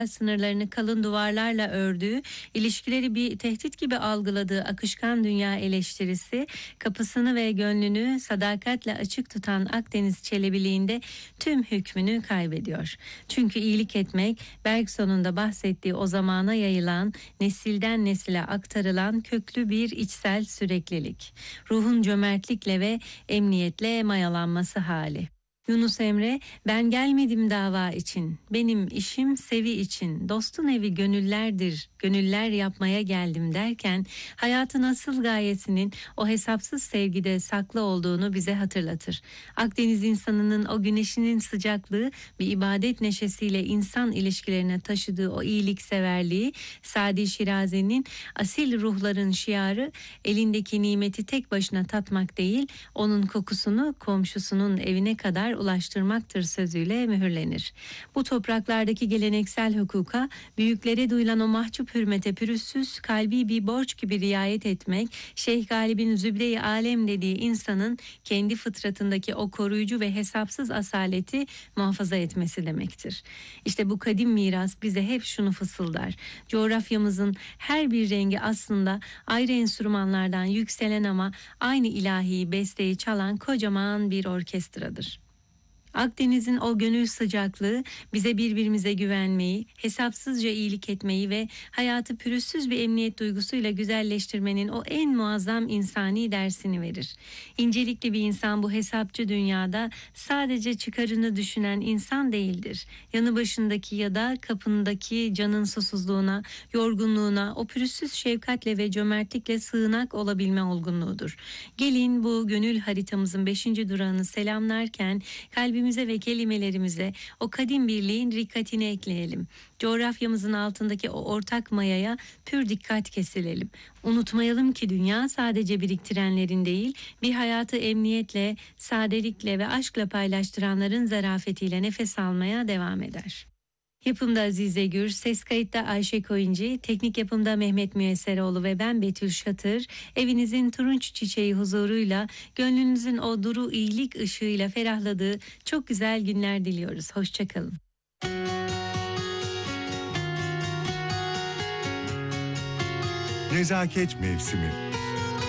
sınırlarını kalın duvarlarla ördüğü, ilişkileri bir tehdit gibi algıladığı akışkan dünya eleştirisi, kapısını ve gönlünü sadakatle açık tutan Akdeniz Çelebiliğinde tüm hükmünü kaybediyor. Çünkü iyilik etmek, Bergson'un da bahsettiği o zamana yayılan, nesilden nesile aktarılan köklü bir içsel süreklilik. Ruhun cömertlikle ve emniyetle mayalanması hali. Yunus Emre, ben gelmedim dava için, benim işim sevi için, dostun evi gönüllerdir, gönüller yapmaya geldim derken, hayatın asıl gayesinin o hesapsız sevgide saklı olduğunu bize hatırlatır. Akdeniz insanının o güneşinin sıcaklığı, bir ibadet neşesiyle insan ilişkilerine taşıdığı o iyilikseverliği, Sadi Şirazi'nin asil ruhların şiarı, elindeki nimeti tek başına tatmak değil, onun kokusunu komşusunun evine kadar ulaştırmaktır sözüyle mühürlenir. Bu topraklardaki geleneksel hukuka, büyüklere duyulan o mahcup hürmete pürüzsüz, kalbi bir borç gibi riayet etmek, Şeyh Galip'in Zübde-i Alem dediği insanın kendi fıtratındaki o koruyucu ve hesapsız asaleti muhafaza etmesi demektir. İşte bu kadim miras bize hep şunu fısıldar: coğrafyamızın her bir rengi aslında ayrı enstrümanlardan yükselen ama aynı ilahi besteyi çalan kocaman bir orkestradır. Akdeniz'in o gönül sıcaklığı bize birbirimize güvenmeyi, hesapsızca iyilik etmeyi ve hayatı pürüzsüz bir emniyet duygusuyla güzelleştirmenin o en muazzam insani dersini verir. İncelikli bir insan bu hesapçı dünyada sadece çıkarını düşünen insan değildir. Yanı başındaki ya da kapındaki canın susuzluğuna, yorgunluğuna, o pürüzsüz şefkatle ve cömertlikle sığınak olabilme olgunluğudur. Gelin bu gönül haritamızın 5. durağını selamlarken kalbimize ve kelimelerimize o kadim birliğin rikkatini ekleyelim. Coğrafyamızın altındaki o ortak mayaya pür dikkat kesilelim. Unutmayalım ki dünya sadece biriktirenlerin değil, bir hayatı emniyetle, sadelikle ve aşkla paylaştıranların zarafetiyle nefes almaya devam eder. Yapımda Azize Gür, ses kayıtta Ayşe Koyuncu, teknik yapımda Mehmet Müyesseroğlu ve ben Betül Şatır, evinizin turunç çiçeği huzuruyla, gönlünüzün o duru iyilik ışığıyla ferahladığı çok güzel günler diliyoruz. Hoşçakalın. Nezaket mevsimi.